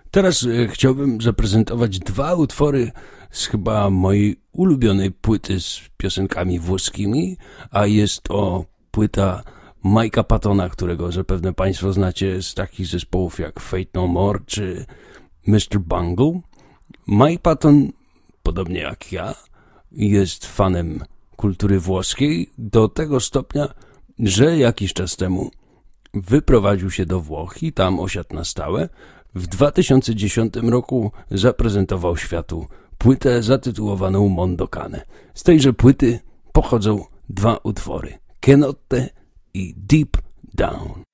Teraz chciałbym zaprezentować dwa utwory z chyba mojej ulubionej płyty z piosenkami włoskimi, a jest to płyta Mike'a Pattona, którego zapewne Państwo znacie z takich zespołów jak Faith No More czy Mr. Bungle. Mike Patton, podobnie jak ja, jest fanem kultury włoskiej do tego stopnia, że jakiś czas temu wyprowadził się do Włoch i tam osiadł na stałe. W 2010 roku zaprezentował światu płytę zatytułowaną Mondo Cane. Z tejże płyty pochodzą dwa utwory: Che Notte i Deep Down.